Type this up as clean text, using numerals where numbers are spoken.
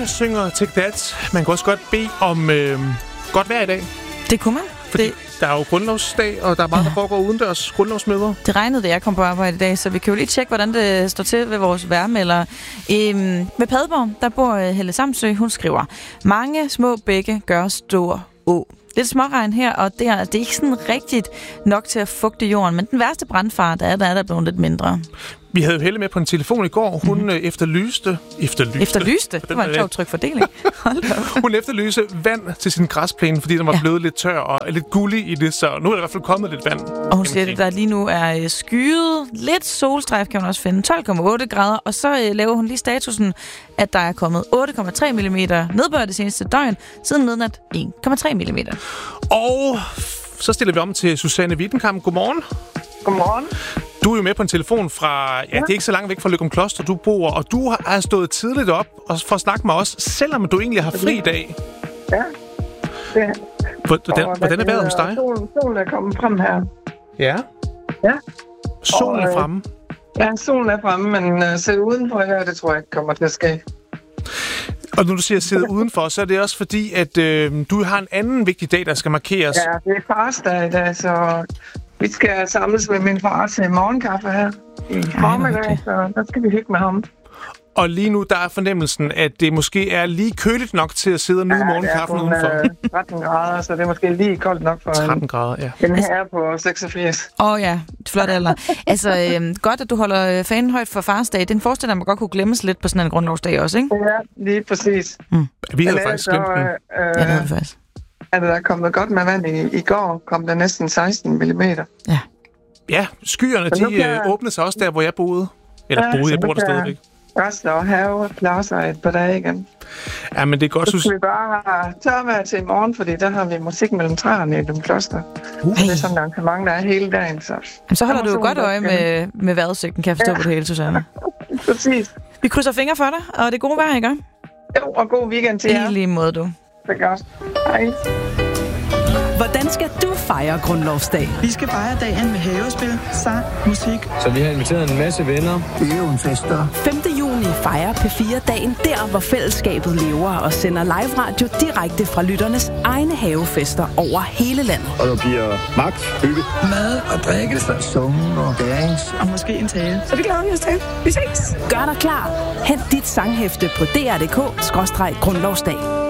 Mange synger til dat. Man kan også godt bede om godt vejr i dag. Det kunne man. Fordi der er jo grundlovsdag, og der er meget, der foregår udendørs grundlovsmøder. Det regnede, da jeg kom på arbejde i dag, så vi kan jo lige tjekke, hvordan det står til ved vores vejrmelder. Ved Padborg, der bor Helle Samsø. Hun skriver, mange små bække gør stor å. Lidt småregn her, og det er ikke sådan rigtigt nok til at fugte jorden, men den værste brandfare, der er blevet lidt mindre. Vi havde jo Helle med på en telefon i går. Hun efterlyste? Det var en sjov trykfordeling. Hun efterlyste vand til sin græsplæne, fordi den var blevet lidt tør og lidt gullig i det, så nu er der i hvert fald kommet lidt vand. Og hun siger, at der lige nu er skyet, lidt solstrejf kan man også finde, 12,8 grader, og så laver hun lige statusen, at der er kommet 8,3 mm nedbør det seneste døgn, siden midnat 1,3 mm. Og så stiller vi om til Susanne Wittenkamp. Godmorgen. Godmorgen. Du er jo med på en telefon fra, det er ikke så langt væk fra Løgumkloster, du bor, og du har stået tidligt op og for at snakke med os, selvom du egentlig har fri i dag. Ja. Hvordan er vejret hos dig? Solen er kommet frem her. Ja? Ja. Solen er fremme? Ja, solen er fremme, men sidde udenfor her, det tror jeg ikke kommer til at ske. Og når du siger sidde udenfor, så er det også fordi, at du har en anden vigtig dag, der skal markeres. Ja, det er farsdag i dag, så vi skal samles med min far til morgenkaffe her i formiddag, så der skal vi hygge med ham. Og lige nu, der er fornemmelsen, at det måske er lige køligt nok til at sidde og nyde morgenkaffen udenfor. Ja, det er 13 grader, så det er måske lige koldt nok for 13 grader, ja. En herre på 86. Ja, flot alder. Altså, godt, at du holder fanen højt for farsdag. Den forestiller man godt kunne glemmes lidt på sådan en grundlovsdag også, ikke? Ja, lige præcis. Vi havde faktisk glemt den. Ja, det havde vi faktisk. Der er kommet godt med vand i går, kom der næsten 16 mm. Ja. Ja, skyerne, de åbnede sig også der, hvor jeg boede. Eller boede, jeg bor der stadigvæk. Græs og have klarer sig et par dage igen. Ja, men det er godt, så skal vi bare have tørvejr til i morgen, fordi der har vi musik mellem træerne i Løgumkloster. Det er sådan en arrangement, der er hele dagen. Så holder du jo godt øje med vejrudsigten, kan jeg forstå på det hele, Susanne. Præcis. Vi krydser fingre for dig, og det er gode vejr, ikke? Jo, og god weekend til jer. I lige måde, du. Det er godt. Hej. Hvordan skal du fejre grundlovsdag? Vi skal fejre dagen med havespil, sang, musik. Så vi har inviteret en masse venner. Fester. 5. juni fejrer P4 dagen der, hvor fællesskabet lever og sender live radio direkte fra lytternes egne havefester over hele landet. Og der bliver magt, hygge, mad og drikkelse, sunge og dance. Og måske en tale. Så det glæder vi os til. Vi ses. Gør dig klar. Hent dit sanghæfte på dr.dk/grundlovsdag.